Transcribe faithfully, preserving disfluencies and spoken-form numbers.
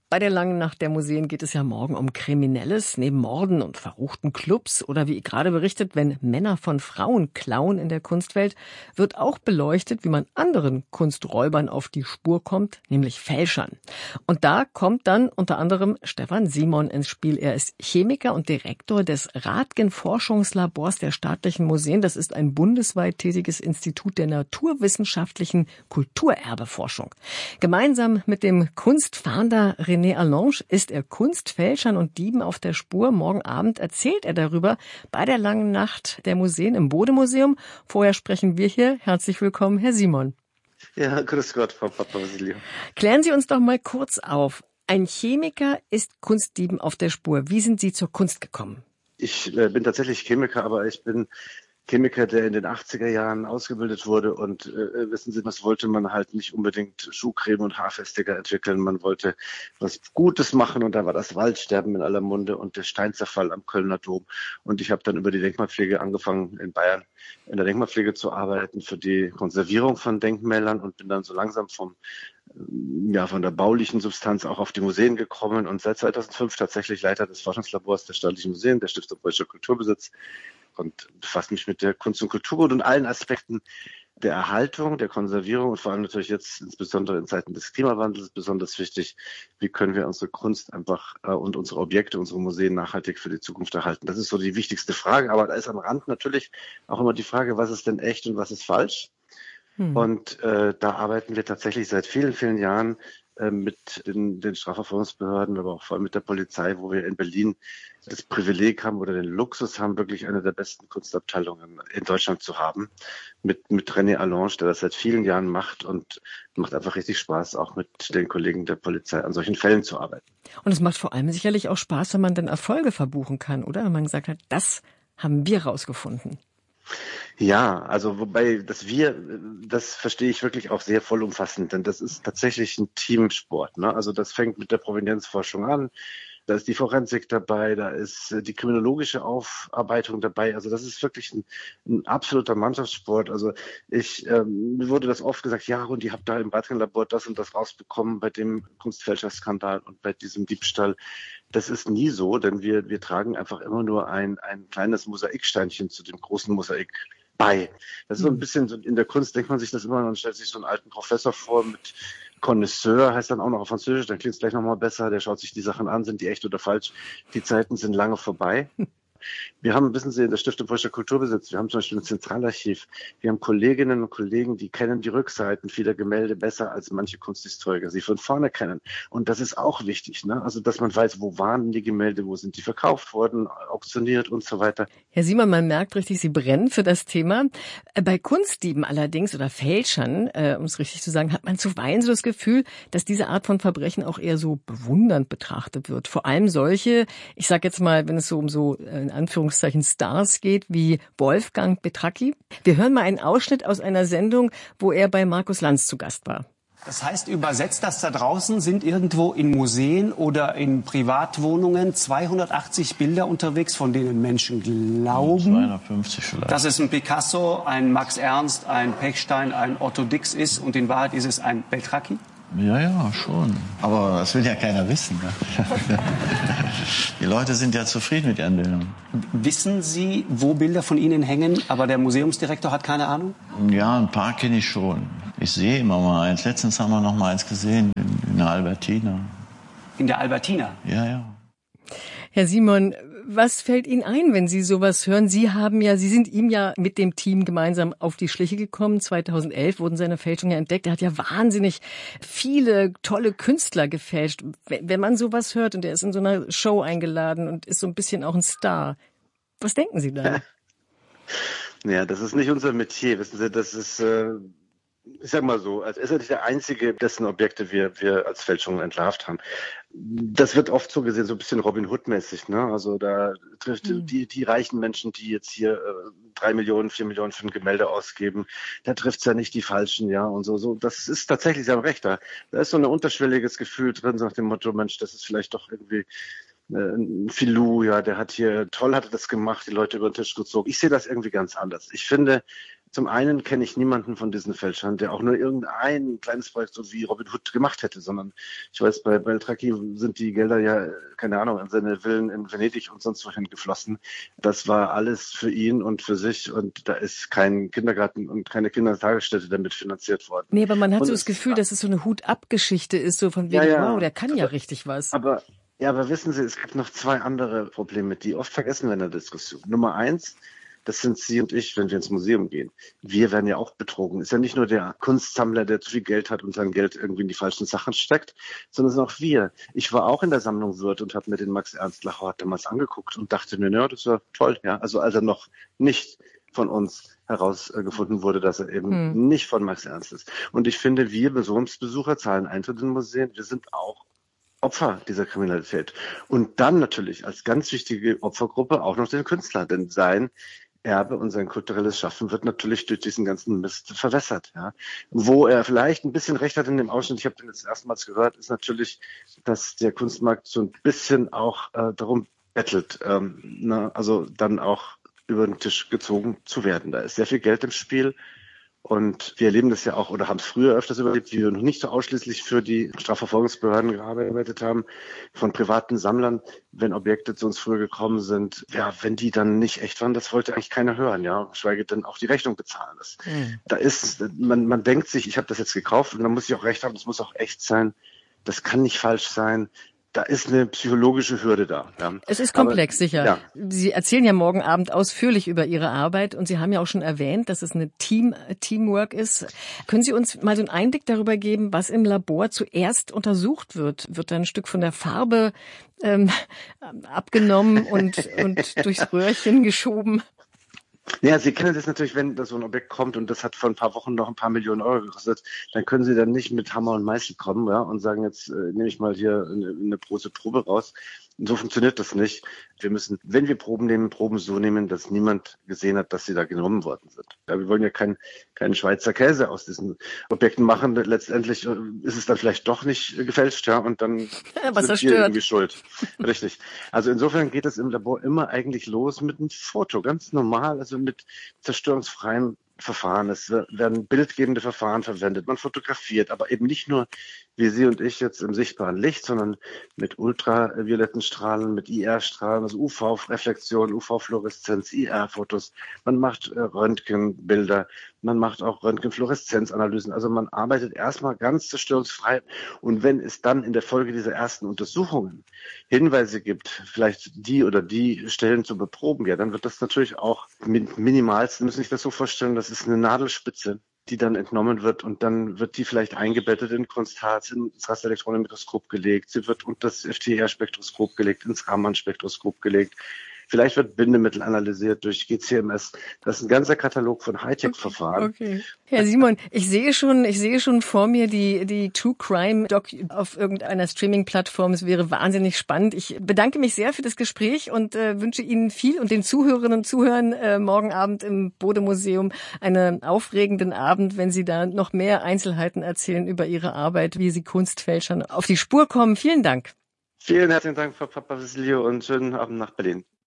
Bei der langen Nacht der Museen geht es ja morgen um Kriminelles. Neben Morden und verruchten Clubs oder wie gerade berichtet, wenn Männer von Frauen klauen in der Kunstwelt, wird auch beleuchtet, wie man anderen Kunsträubern auf die Spur kommt, nämlich Fälschern. Und da kommt dann unter anderem Stefan Simon ins Spiel. Er ist Chemiker und Direktor des Rathgen-Forschungslabors der Staatlichen Museen. Das ist ein bundesweit tätiges Institut der naturwissenschaftlichen Kulturerbeforschung. Gemeinsam mit dem Kunstfahnder René Allange ist er Kunstfälschern und Dieben auf der Spur. Morgen Abend erzählt er darüber bei der langen Nacht der Museen im Bode-Museum. Vorher sprechen wir hier. Herzlich willkommen, Herr Simon. Ja, grüß Gott, Frau Papasilio. Klären Sie uns doch mal kurz auf. Ein Chemiker ist Kunstdieben auf der Spur. Wie sind Sie zur Kunst gekommen? Ich äh, bin tatsächlich Chemiker, aber ich bin Chemiker, der in den achtziger Jahren ausgebildet wurde und äh, wissen Sie, was wollte man halt nicht unbedingt Schuhcreme und Haarfestiger entwickeln. Man wollte was Gutes machen und da war das Waldsterben in aller Munde und der Steinzerfall am Kölner Dom. Und ich habe dann über die Denkmalpflege angefangen, in Bayern in der Denkmalpflege zu arbeiten für die Konservierung von Denkmälern und bin dann so langsam vom ja, von der baulichen Substanz auch auf die Museen gekommen und seit zweitausendfünf tatsächlich Leiter des Forschungslabors der Staatlichen Museen, der Stiftung Preußischer Kulturbesitz und befasse mich mit der Kunst- und Kulturgut und allen Aspekten der Erhaltung, der Konservierung und vor allem natürlich jetzt insbesondere in Zeiten des Klimawandels besonders wichtig, wie können wir unsere Kunst einfach äh, und unsere Objekte, unsere Museen nachhaltig für die Zukunft erhalten. Das ist so die wichtigste Frage, aber da ist am Rand natürlich auch immer die Frage, was ist denn echt und was ist falsch? Hm. Und äh, da arbeiten wir tatsächlich seit vielen, vielen Jahren äh, mit den, den Strafverfolgungsbehörden, aber auch vor allem mit der Polizei, wo wir in Berlin das Privileg haben oder den Luxus haben, wirklich eine der besten Kunstabteilungen in Deutschland zu haben. Mit, mit René Allange, der das seit vielen Jahren macht und macht einfach richtig Spaß, auch mit den Kollegen der Polizei an solchen Fällen zu arbeiten. Und es macht vor allem sicherlich auch Spaß, wenn man dann Erfolge verbuchen kann, oder? Wenn man gesagt hat, das haben wir rausgefunden. Ja, also wobei das wir, das verstehe ich wirklich auch sehr vollumfassend, denn das ist tatsächlich ein Teamsport, ne? Also das fängt mit der Provenienzforschung an, da ist die Forensik dabei, da ist die kriminologische Aufarbeitung dabei. Also das ist wirklich ein, ein absoluter Mannschaftssport. Also ich, ähm, mir wurde das oft gesagt, ja, und ihr habt da im Rathgen-Labor das und das rausbekommen bei dem Kunstfälscherskandal und bei diesem Diebstahl. Das ist nie so, denn wir, wir tragen einfach immer nur ein, ein kleines Mosaiksteinchen zu dem großen Mosaik bei. Das ist so ein bisschen, so in der Kunst denkt man sich das immer, man stellt sich so einen alten Professor vor mit Connoisseur, heißt dann auch noch auf Französisch, dann klingt es gleich nochmal besser, der schaut sich die Sachen an, sind die echt oder falsch. Die Zeiten sind lange vorbei. Wir haben, wissen Sie, in der Stiftung Preußischer Kulturbesitz, wir haben zum Beispiel ein Zentralarchiv, wir haben Kolleginnen und Kollegen, die kennen die Rückseiten vieler Gemälde besser als manche Kunsthistoriker sie von vorne kennen. Und das ist auch wichtig, ne? Also, dass man weiß, wo waren die Gemälde, wo sind die verkauft worden, auktioniert und so weiter. Herr Simon, man merkt richtig, Sie brennen für das Thema. Bei Kunstdieben allerdings oder Fälschern, äh, um es richtig zu sagen, hat man zuweilen so das Gefühl, dass diese Art von Verbrechen auch eher so bewundernd betrachtet wird. Vor allem solche, ich sage jetzt mal, wenn es so um so äh, in Anführungszeichen Stars geht, wie Wolfgang Petracchi. Wir hören mal einen Ausschnitt aus einer Sendung, wo er bei Markus Lanz zu Gast war. Das heißt übersetzt, dass da draußen sind irgendwo in Museen oder in Privatwohnungen zweihundertachtzig Bilder unterwegs, von denen Menschen glauben, zweihundertfünfzig vielleicht, dass es ein Picasso, ein Max Ernst, ein Pechstein, ein Otto Dix ist und in Wahrheit ist es ein Petracchi? Ja, ja, schon. Aber das will ja keiner wissen. Ne? Die Leute sind ja zufrieden mit ihren Bildern. Wissen Sie, wo Bilder von Ihnen hängen, aber der Museumsdirektor hat keine Ahnung? Ja, ein paar kenne ich schon. Ich sehe immer mal eins. Letztens haben wir noch mal eins gesehen, in, in der Albertina. In der Albertina? Ja, ja. Herr Simon, was fällt Ihnen ein, wenn Sie sowas hören? Sie haben ja, Sie sind ihm ja mit dem Team gemeinsam auf die Schliche gekommen. zweitausendelf wurden seine Fälschungen ja entdeckt. Er hat ja wahnsinnig viele tolle Künstler gefälscht. Wenn man sowas hört und er ist in so einer Show eingeladen und ist so ein bisschen auch ein Star, was denken Sie da? Ja, das ist nicht unser Metier, wissen Sie, das ist... Äh Ich sag mal so, als ist er nicht der Einzige, dessen Objekte wir, wir als Fälschungen entlarvt haben. Das wird oft so gesehen, so ein bisschen Robin Hood-mäßig, ne? Also da trifft mhm. die, die reichen Menschen, die jetzt hier äh, drei Millionen, vier Millionen für ein Gemälde ausgeben, da trifft's ja nicht die Falschen, ja, und so, so. Das ist tatsächlich sein Recht da. Da ist so ein unterschwelliges Gefühl drin, so nach dem Motto, Mensch, das ist vielleicht doch irgendwie ein Filou, ja, der hat hier, toll hat er das gemacht, die Leute über den Tisch gezogen. Ich sehe das irgendwie ganz anders. Ich finde, Zum einen kenne ich niemanden von diesen Fälschern, der auch nur irgendein kleines Projekt so wie Robin Hood gemacht hätte, sondern ich weiß, bei Beltracchi sind die Gelder ja, keine Ahnung, an seine Villen in Venedig und sonst wohin geflossen. Das war alles für ihn und für sich und da ist kein Kindergarten und keine Kindertagesstätte damit finanziert worden. Nee, aber man hat und so das Gefühl, dass es so eine Hut-ab-Geschichte ist, so von wegen, ja, ja, wow, der kann aber, ja richtig was. Aber, ja, aber wissen Sie, es gibt noch zwei andere Probleme, die oft vergessen werden in der Diskussion. Nummer eins, das sind Sie und ich, wenn wir ins Museum gehen. Wir werden ja auch betrogen. Ist ja nicht nur der Kunstsammler, der zu viel Geld hat und sein Geld irgendwie in die falschen Sachen steckt, sondern es sind auch wir. Ich war auch in der Sammlung Würth und habe mir den Max Ernst Lachauer damals angeguckt und dachte mir, ja, das ist ja toll. Ja, also als er noch nicht von uns herausgefunden wurde, dass er eben hm. nicht von Max Ernst ist. Und ich finde, wir Museumsbesucher zahlen Eintritt in Museen. Wir sind auch Opfer dieser Kriminalität. Und dann natürlich als ganz wichtige Opfergruppe auch noch den Künstler, denn sein Erbe und sein kulturelles Schaffen wird natürlich durch diesen ganzen Mist verwässert. Ja. Wo er vielleicht ein bisschen recht hat in dem Ausschnitt, ich habe den jetzt erstmals gehört, ist natürlich, dass der Kunstmarkt so ein bisschen auch äh, darum bettelt, ähm, na, also dann auch über den Tisch gezogen zu werden. Da ist sehr viel Geld im Spiel. Und wir erleben das ja auch oder haben es früher öfters überlebt, wie wir noch nicht so ausschließlich für die Strafverfolgungsbehörden gearbeitet haben, von privaten Sammlern, wenn Objekte zu uns früher gekommen sind, ja, wenn die dann nicht echt waren, das wollte eigentlich keiner hören, ja, schweige denn auch die Rechnung bezahlen. Das, mhm. Da ist, man, man denkt sich, ich habe das jetzt gekauft und dann muss ich auch recht haben, das muss auch echt sein, das kann nicht falsch sein. Da ist eine psychologische Hürde da. Ja. Es ist komplex, Aber, sicher. Ja. Sie erzählen ja morgen Abend ausführlich über Ihre Arbeit und Sie haben ja auch schon erwähnt, dass es eine Team, Teamwork ist. Können Sie uns mal so einen Einblick darüber geben, was im Labor zuerst untersucht wird? Wird da ein Stück von der Farbe ähm, abgenommen und, und durchs Röhrchen geschoben? Ja, Sie kennen das natürlich, wenn da so ein Objekt kommt und das hat vor ein paar Wochen noch ein paar Millionen Euro gekostet, dann können Sie dann nicht mit Hammer und Meißel kommen, ja, und sagen, jetzt äh, nehme ich mal hier eine, eine große Probe raus. Und so funktioniert das nicht. Wir müssen, wenn wir Proben nehmen, Proben so nehmen, dass niemand gesehen hat, dass sie da genommen worden sind. Ja, wir wollen ja keinen keinen Schweizer Käse aus diesen Objekten machen. Letztendlich ist es dann vielleicht doch nicht gefälscht, ja, und dann Was sind wir irgendwie schuld. Richtig. Also insofern geht es im Labor immer eigentlich los mit einem Foto, ganz normal, also mit zerstörungsfreien Verfahren. Es werden bildgebende Verfahren verwendet. Man fotografiert, aber eben nicht nur wie Sie und ich jetzt im sichtbaren Licht, sondern mit ultravioletten Strahlen, mit I R-Strahlen, also U V-Reflexion, U V-Fluoreszenz, I R-Fotos. Man macht äh, Röntgenbilder, man macht auch Röntgenfluoreszenzanalysen. Also man arbeitet erstmal ganz zerstörungsfrei. Und wenn es dann in der Folge dieser ersten Untersuchungen Hinweise gibt, vielleicht die oder die Stellen zu beproben, ja, dann wird das natürlich auch mit minimalsten, müssen Sie sich das so vorstellen, das ist eine Nadelspitze, die dann entnommen wird und dann wird die vielleicht eingebettet in Kunstharz, ins Rasterelektronenmikroskop gelegt, sie wird unter das F T I R-Spektroskop gelegt, ins Raman-Spektroskop gelegt. Vielleicht wird Bindemittel analysiert durch G C M S. Das ist ein ganzer Katalog von Hightech-Verfahren. Okay. Herr Simon, ich sehe schon, ich sehe schon vor mir die, die True Crime Doc auf irgendeiner Streaming-Plattform. Es wäre wahnsinnig spannend. Ich bedanke mich sehr für das Gespräch und äh, wünsche Ihnen viel und den Zuhörerinnen und Zuhörern äh, morgen Abend im Bode-Museum einen aufregenden Abend, wenn Sie da noch mehr Einzelheiten erzählen über Ihre Arbeit, wie Sie Kunstfälschern auf die Spur kommen. Vielen Dank. Vielen herzlichen Dank, Frau Papavisilio, und schönen Abend nach Berlin.